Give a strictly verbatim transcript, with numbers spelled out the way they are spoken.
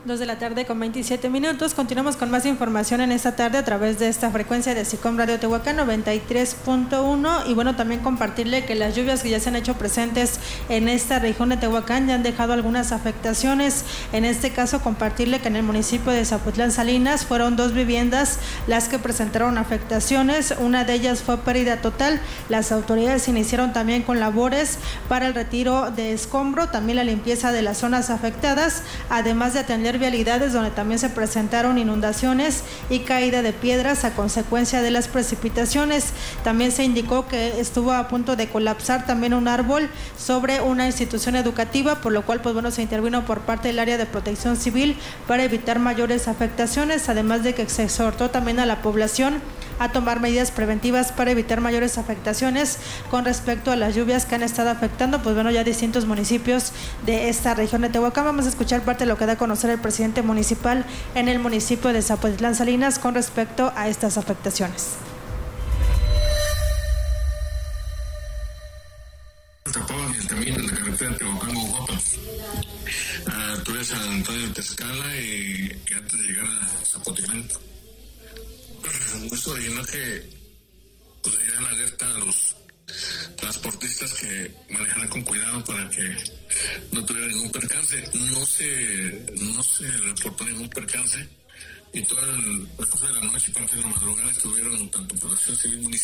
Dos de la tarde con veintisiete minutos. Continuamos con más información en esta tarde a través de esta frecuencia de SICOM Radio Tehuacán noventa y tres punto uno. Y bueno, también compartirle que las lluvias que ya se han hecho presentes en esta región de Tehuacán ya han dejado algunas afectaciones. En este caso, compartirle que en el municipio de Zapotlán Salinas fueron dos viviendas las que presentaron afectaciones. Una de ellas fue pérdida total. Las autoridades iniciaron también con labores para el retiro de escombro, también la limpieza de las zonas afectadas, además de atender vialidades donde también se presentaron inundaciones y caída de piedras a consecuencia de las precipitaciones. También se indicó que estuvo a punto de colapsar también un árbol sobre una institución educativa, por lo cual pues bueno se intervino por parte del área de protección civil para evitar mayores afectaciones, además de que se exhortó también a la población a tomar medidas preventivas para evitar mayores afectaciones con respecto a las lluvias que han estado afectando pues bueno ya distintos municipios de esta región de Tehuacán. Vamos a escuchar parte de lo que da a conocer el presidente municipal en el municipio de Zapotlán Salinas con respecto a estas afectaciones. Tapaban el camino en la carretera Tehuacán-Guapas. Uh, tú eres San Antonio de Tezcala y que antes de llegar a Zapotlán, esto originó que pues, dieran alerta a los transportistas que manejaran con cuidado para que no tuvieran ningún percance. No se, no se reportó ningún percance y toda la cosa de la noche y parte de la madrugada estuvieron tanto protección civil municipal